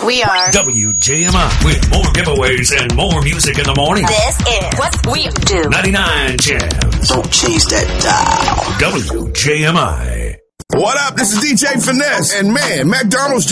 We are WJMI with more giveaways and more music in the morning. This is what we do. 99 Jams. Don't change that dial. WJMI. What up? This is DJ Finesse. And man, McDonald's